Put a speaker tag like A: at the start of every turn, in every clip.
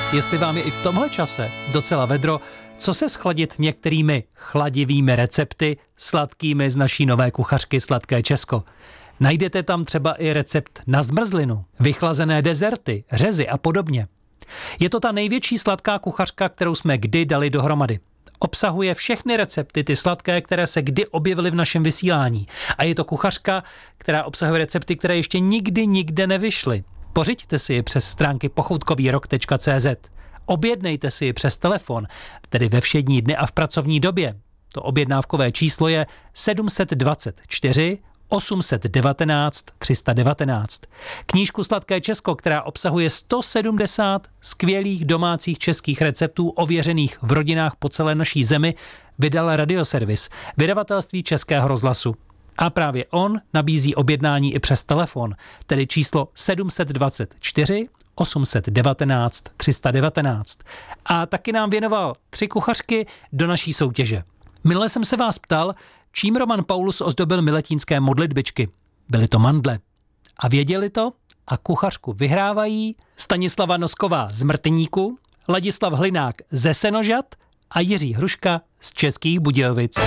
A: jestli vám je i v tomhle čase docela vedro, co se schladit některými chladivými recepty sladkými z naší nové kuchařky Sladké Česko. Najdete tam třeba i recept na zmrzlinu, vychlazené dezerty, řezy a podobně. Je to ta největší sladká kuchařka, kterou jsme kdy dali dohromady. Obsahuje všechny recepty, ty sladké, které se kdy objevily v našem vysílání. A je to kuchařka, která obsahuje recepty, které ještě nikde nevyšly. Pořiďte si je přes stránky pochoutkovýrok.cz. Objednejte si je přes telefon, tedy ve všední dny a v pracovní době. To objednávkové číslo je 724 819 319. Knížku Sladké Česko, která obsahuje 170 skvělých domácích českých receptů ověřených v rodinách po celé naší zemi, vydal Radioservis, vydavatelství Českého rozhlasu. A právě on nabízí objednání i přes telefon, tedy číslo 724 819 319. A taky nám věnoval 3 kuchařky do naší soutěže. Minule jsem se vás ptal, čím Roman Paulus ozdobil miletínské modlitbičky. Byly to mandle. A věděli to? A kuchařku vyhrávají Stanislava Nosková z Mrtníku, Ladislav Hlinák ze Senožat a Jiří Hruška z Českých Budějovic.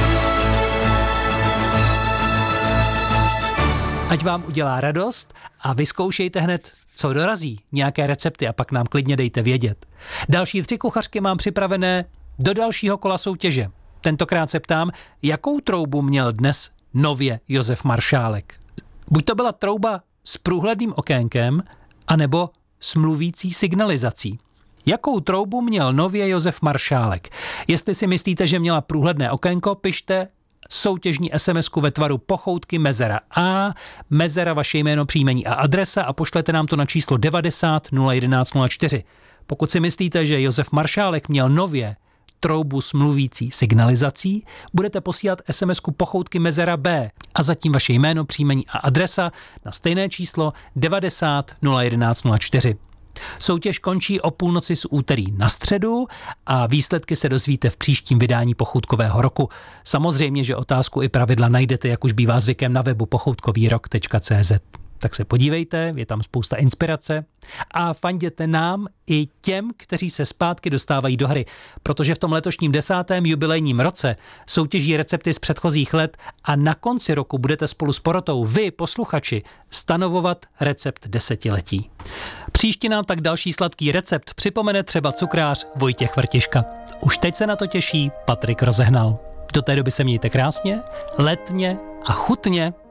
A: Ať vám udělá radost a vyzkoušejte hned, co dorazí, nějaké recepty a pak nám klidně dejte vědět. Další 3 kuchařky mám připravené do dalšího kola soutěže. Tentokrát se ptám, jakou troubu měl dnes nově Josef Maršálek. Buď to byla trouba s průhledným okénkem, anebo s mluvící signalizací. Jakou troubu měl nově Josef Maršálek? Jestli si myslíte, že měla průhledné okénko, pište soutěžní SMS-ku ve tvaru pochoutky Mezera A, Mezera vaše jméno, příjmení a adresa a pošlete nám to na číslo 90 011 04. Pokud si myslíte, že Josef Maršálek měl nově troubu s mluvící signalizací, budete posílat SMS-ku pochoutky Mezera B a zatím vaše jméno, příjmení a adresa na stejné číslo 90 011 04. Soutěž končí o půlnoci z úterý na středu a výsledky se dozvíte v příštím vydání Pochoutkového roku. Samozřejmě, že otázku i pravidla najdete, jak už bývá zvykem, na webu pochoutkovýrok.cz. Tak se podívejte, je tam spousta inspirace a fanděte nám i těm, kteří se zpátky dostávají do hry, protože v tom letošním 10. jubilejním roce soutěží recepty z předchozích let a na konci roku budete spolu s porotou vy, posluchači, stanovovat recept desetiletí. Příště nám tak další sladký recept připomene třeba cukrář Vojtěch Vrtiška. Už teď se na to těší Patrik Rozehnal. Do té doby se mějte krásně, letně a chutně.